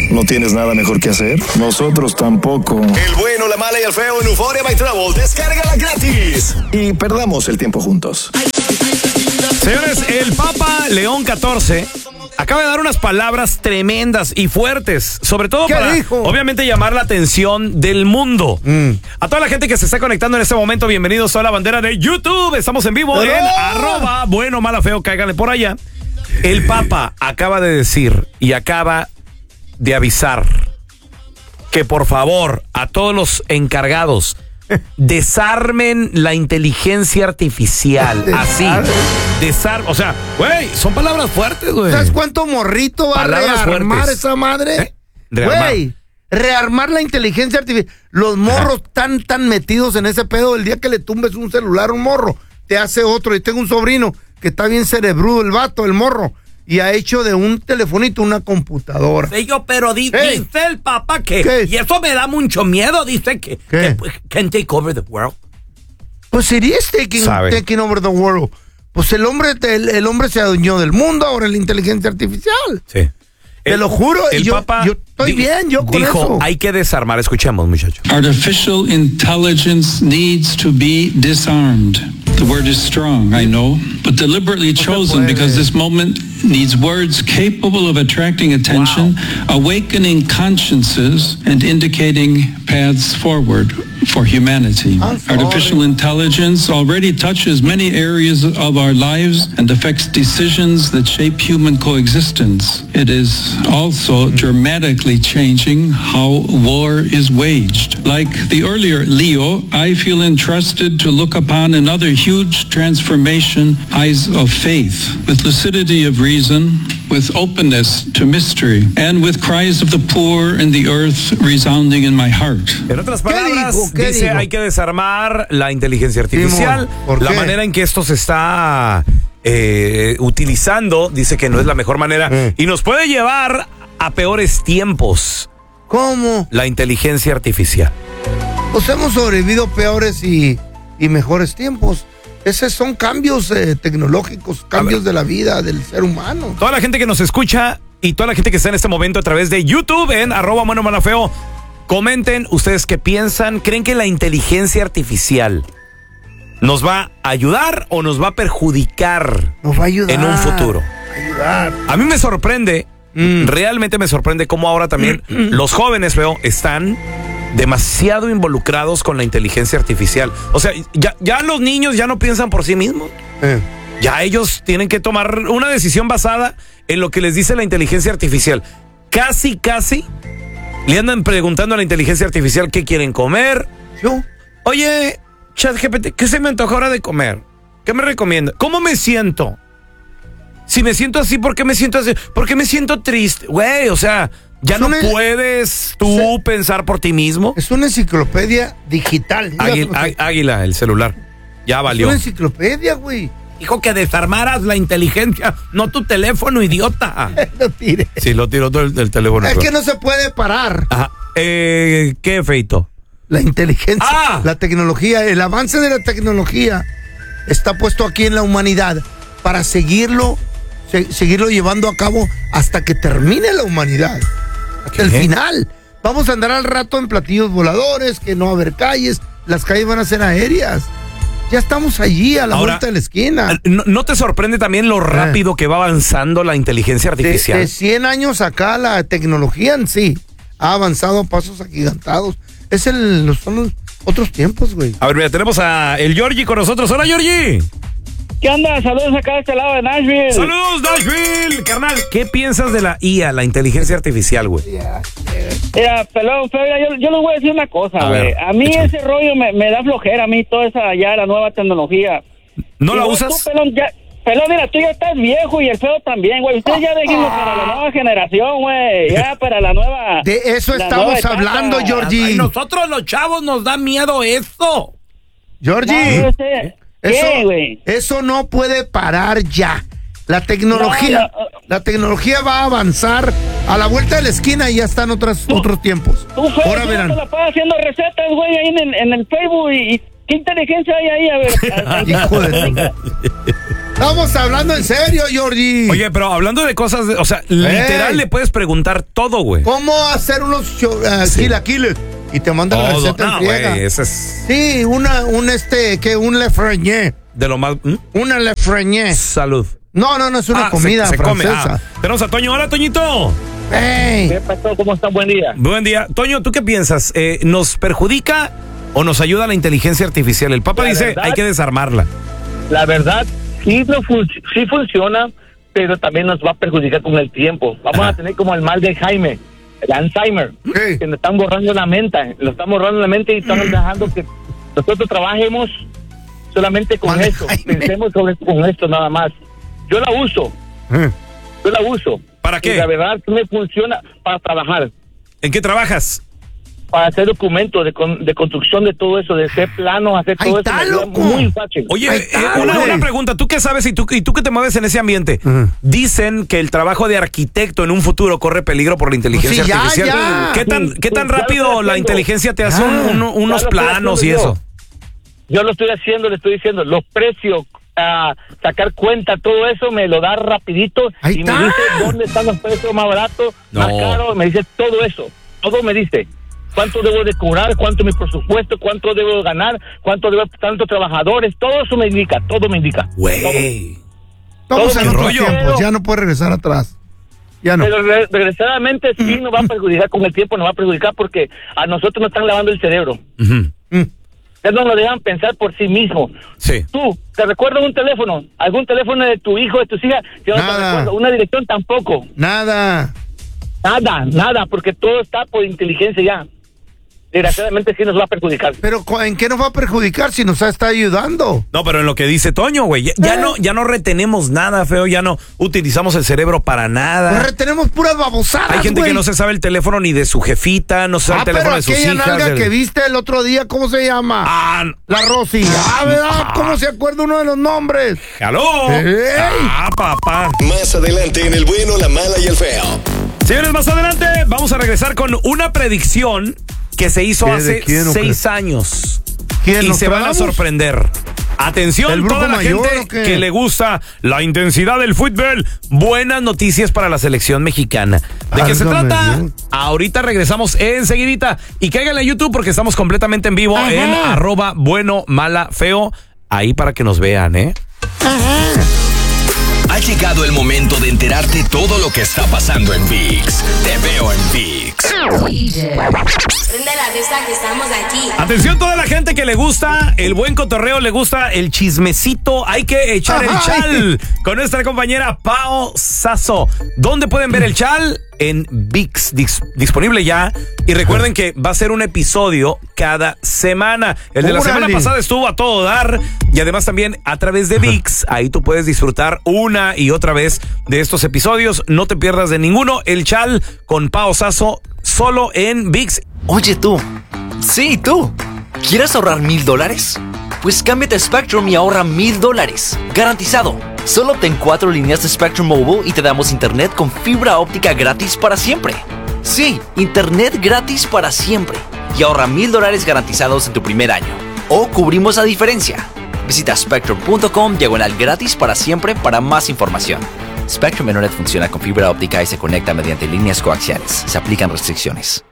¿No tienes nada mejor que hacer? Nosotros tampoco. El bueno, la mala y el feo en Euphoria by Travel. Descárgala gratis y perdamos el tiempo juntos. Señores, el Papa León XIV acaba de dar unas palabras tremendas y fuertes, sobre todo para, obviamente, llamar la atención del mundo. A toda la gente que se está conectando en este momento, bienvenidos a la bandera de YouTube. Estamos en vivo en @bueno, mala, feo, cáiganle por allá. El Papa acaba de decir y acaba de avisar que, por favor, a todos los encargados, desarmen la inteligencia artificial. Así. O sea, güey, son palabras fuertes, güey. ¿Sabes cuánto morrito va palabras a rearmar fuertes. Esa madre? Güey, rearmar la inteligencia artificial. Los morros tan metidos en ese pedo. El día que le tumbes un celular a un morro, te hace otro. Y tengo un sobrino que está bien cerebrudo, el vato, el morro. Y ha hecho de un telefonito una computadora. Sí, pero dice el Papa que... Y eso me da mucho miedo. Dice que can take over the world. Pues it is taking over the world. Pues el hombre se adueñó del mundo, ahora es la inteligencia artificial. Sí. Te lo juro. El Papa yo estoy bien, yo con dijo, eso. hay que desarmar. Escuchemos, muchachos. Artificial intelligence needs to be disarmed. The word is strong, I know, but deliberately chosen because this moment needs words capable of attracting attention, awakening consciences, and indicating paths forward for humanity. Artificial intelligence already touches many areas of our lives and affects decisions that shape human coexistence. It is also dramatically changing how war is waged. Like the earlier Leo, I feel entrusted to look upon another huge transformation, eyes of faith, with lucidity of reason, with openness to mystery, and with cries of the poor and the earth resounding in my heart. En otras palabras, dice, hay que desarmar la inteligencia artificial. La manera en que esto se está utilizando, dice que no es la mejor manera y nos puede llevar a peores tiempos. ¿Cómo? La inteligencia artificial. Pues hemos sobrevivido peores y mejores tiempos. Esos son cambios tecnológicos, cambios de la vida del ser humano. Toda la gente que nos escucha y toda la gente que está en este momento a través de YouTube en @bueno, mala, feo, comenten ustedes qué piensan. ¿Creen que la inteligencia artificial nos va a ayudar o nos va a perjudicar? Nos va a ayudar en un futuro. Ayudar. A mí me sorprende, realmente me sorprende cómo ahora también los jóvenes, feo, están demasiado involucrados con la inteligencia artificial. O sea, ya los niños ya no piensan por sí mismos. Ya ellos tienen que tomar una decisión basada en lo que les dice la inteligencia artificial. Casi le andan preguntando a la inteligencia artificial qué quieren comer. Oye, ChatGPT, ¿qué se me antoja ahora de comer? ¿Qué me recomienda? ¿Cómo me siento? Si me siento así, ¿por qué me siento así? ¿Por qué me siento triste? Güey, o sea, ya no puedes tú pensar por ti mismo. Es una enciclopedia digital. Águila, el celular. Ya valió. Es una enciclopedia, güey. Dijo que desarmaras la inteligencia, no tu teléfono, idiota. Lo tiré. Sí, lo tiró todo el teléfono. Es que no se puede parar. Ajá. ¿Qué, feito? La inteligencia, la tecnología, el avance de la tecnología está puesto aquí en la humanidad para seguirlo llevando a cabo hasta que termine la humanidad. Hasta el final. Vamos a andar al rato en platillos voladores, que no va a haber calles, las calles van a ser aéreas. Ya estamos allí a la vuelta de la esquina. ¿No te sorprende también lo rápido que va avanzando la inteligencia artificial? De 100 años acá la tecnología en sí ha avanzado a pasos agigantados. Son los otros tiempos, güey. A ver, mira, tenemos a el Georgie con nosotros. Hola, Georgie. ¿Qué onda? Saludos acá de este lado de Nashville. ¡Saludos, Nashville! Carnal, ¿qué piensas de la IA, la inteligencia artificial, güey? Mira, pelón, yo les voy a decir una cosa, güey. A mí ese rollo me da flojera, a mí toda esa ya la nueva tecnología. ¿No la usas? Tú, pelón, mira, tú ya estás viejo y el feo también, güey. Ustedes ya déjenlo para la nueva generación, güey. Ya para la nueva... De eso estamos hablando, Georgie. Ay, nosotros los chavos nos da miedo eso. Georgie. No sé. ¿Qué, güey? Eso no puede parar ya. La tecnología va a avanzar a la vuelta de la esquina y ya están otros tiempos. Ahora verán. Tú la pasas haciendo recetas, güey, ahí en el Facebook y ¿qué inteligencia hay ahí? A ver. Hijo de... Estamos hablando en serio, Georgie. Oye, pero hablando de cosas, o sea, literal le puedes preguntar todo, güey. ¿Cómo hacer unos chilaquiles? Y te mandan la receta en friega. Ese es... Sí, un lefrenier. De lo más... Una lefrenier. Salud. No, es una comida se francesa. Come. Tenemos a Toño. Hola, Toñito. Hey. ¿Qué pasó? ¿Cómo están? Buen día. Buen día. Toño, ¿tú qué piensas? ¿Nos perjudica o nos ayuda la inteligencia artificial? El Papa dice, hay que desarmarla. La verdad, sí funciona, pero también nos va a perjudicar con el tiempo. Vamos a tener como el mal de Jaime, el Alzheimer, que nos están borrando la mente. Lo están borrando la mente y están dejando que nosotros trabajemos solamente con esto. Pensemos con esto nada más. Yo la uso. Yo la uso. ¿Para qué? Y la verdad me funciona para trabajar. ¿En qué trabajas? Para hacer documentos de construcción de todo eso, de hacer planos, hacer todo eso. Loco. Muy fácil. Oye, una pregunta. ¿Tú qué sabes y tú que te mueves en ese ambiente? Dicen que el trabajo de arquitecto en un futuro corre peligro por la inteligencia artificial. Ya. ¿Qué tan rápido la inteligencia te hace unos planos y eso? Yo lo estoy haciendo, le estoy diciendo, los precios, sacar cuenta, todo eso me lo da rapidito me dice dónde están los precios más baratos, más caros, me dice todo eso, todo me dice. ¿Cuánto debo de cobrar? ¿Cuánto mi presupuesto? ¿Cuánto debo ganar? ¿Cuánto debo tantos trabajadores? Todo eso me indica, todo me indica. Güey. Estamos en otros rollo. tiempos, ya no puedes regresar atrás. Ya no. Pero regresadamente sí nos va a perjudicar con el tiempo, nos va a perjudicar porque a nosotros nos están lavando el cerebro. Ya no nos dejan pensar por sí mismos. Sí. Tú, ¿te recuerdas un teléfono? ¿Algún teléfono de tu hijo, de tus hijas? Yo no te recuerdo. Una dirección tampoco. Nada, porque todo está por inteligencia ya. Desgraciadamente sí nos va a perjudicar. Pero ¿en qué nos va a perjudicar si nos está ayudando? No, pero en lo que dice Toño, güey, ya no retenemos nada, feo, ya no utilizamos el cerebro para nada. Pues retenemos puras babosadas. Hay gente que no se sabe el teléfono ni de su jefita, no se sabe el teléfono de sus hijas. Aquella nalga que viste el otro día, ¿cómo se llama? La Rosy. ¿Verdad? ¿Cómo se acuerda uno de los nombres? ¡Aló! Papá. Más adelante en El Bueno, la Mala y el Feo. Señores, más adelante vamos a regresar con una predicción que se hizo hace 6 años. Y se van a sorprender. Atención, toda la gente que le gusta la intensidad del fútbol. Buenas noticias para la selección mexicana. ¿De qué se trata? Ahorita regresamos enseguidita. Y cáiganle a YouTube porque estamos completamente en vivo en @bueno-mala-feo. Ahí para que nos vean, ¿eh? Ha llegado el momento de enterarte todo lo que está pasando en ViX. Te veo en ViX. Prende la fiesta que estamos aquí. Atención, toda la gente que le gusta el buen cotorreo, le gusta el chismecito. Hay que echar el chal con nuestra compañera Pao Sasso. ¿Dónde pueden ver el chal? En ViX, disponible ya. Y recuerden que va a ser un episodio cada semana. El de la semana pasada estuvo a todo dar. Y además también a través de ViX, ahí tú puedes disfrutar una y otra vez de estos episodios. No te pierdas de ninguno. El chal con Pao Sasso, solo en ViX. Oye tú, sí tú, ¿quieres ahorrar $1,000? Pues cámbiate a Spectrum y ahorra $1,000. Garantizado. Solo obtén 4 líneas de Spectrum Mobile y te damos internet con fibra óptica gratis para siempre. Sí, internet gratis para siempre. Y ahorra $1,000 garantizados en tu primer año. O cubrimos la diferencia. Visita spectrum.com/gratis para siempre para más información. Spectrum Internet funciona con fibra óptica y se conecta mediante líneas coaxiales. Se aplican restricciones.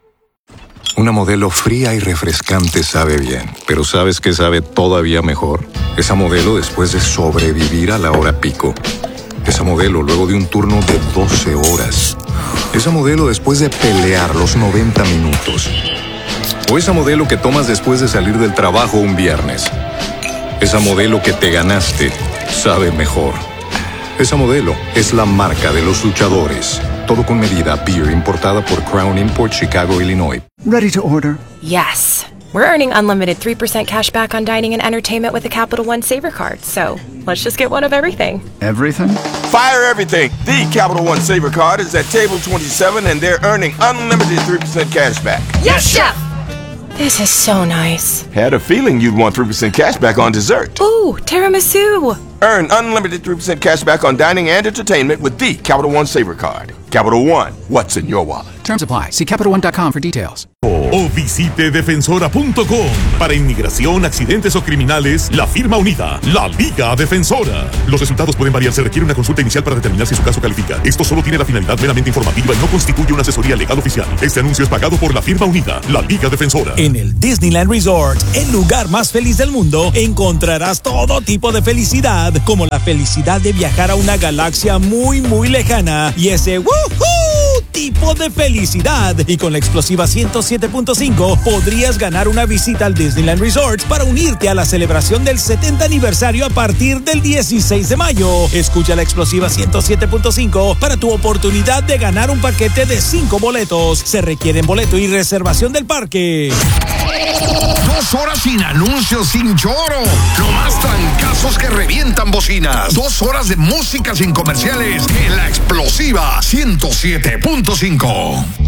Una Modelo fría y refrescante sabe bien, pero ¿sabes qué sabe todavía mejor? Esa Modelo después de sobrevivir a la hora pico. Esa Modelo luego de un turno de 12 horas. Esa Modelo después de pelear los 90 minutos. O esa Modelo que tomas después de salir del trabajo un viernes. Esa Modelo que te ganaste sabe mejor. Esa Modelo es la marca de los luchadores. Todo con medida. Beer importada por Crown Import, Chicago, Illinois. Ready to order? Yes. We're earning unlimited 3% cash back on dining and entertainment with the Capital One Saver Card. So let's just get one of everything. Everything? Fire everything. The Capital One Saver Card is at table 27 and they're earning unlimited 3% cash back. Yes, Chef! This is so nice. Had a feeling you'd want 3% cash back on dessert. Ooh, tiramisu. Earn unlimited 3% cash back on dining and entertainment with the Capital One Saver Card. Capital One, what's in your wallet? Terms apply. See CapitalOne.com for details. o visite defensora.com. Para inmigración, accidentes o criminales, la firma unida, la Liga Defensora. Los resultados pueden variar, se requiere una consulta inicial para determinar si su caso califica. Esto solo tiene la finalidad meramente informativa y no constituye una asesoría legal oficial. Este anuncio es pagado por la firma unida, la Liga Defensora. En el Disneyland Resort, el lugar más feliz del mundo, encontrarás todo tipo de felicidad, como la felicidad de viajar a una galaxia muy, muy lejana y ese ¡woohoo! Tipo de felicidad. Y con la explosiva 107.5 podrías ganar una visita al Disneyland Resort para unirte a la celebración del 70 aniversario a partir del 16 de mayo. Escucha la explosiva 107.5 para tu oportunidad de ganar un paquete de 5 boletos. Se requieren boleto y reservación del parque. 2 horas sin anuncios, sin choro. Lo más trancazos que revientan bocinas. 2 horas de música sin comerciales en la explosiva 107.5.